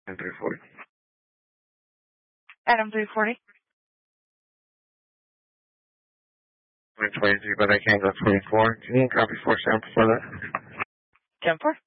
And 340. Adam 340. 2023, but I can't go 24. Can you copy 4 sample for that? 10-4.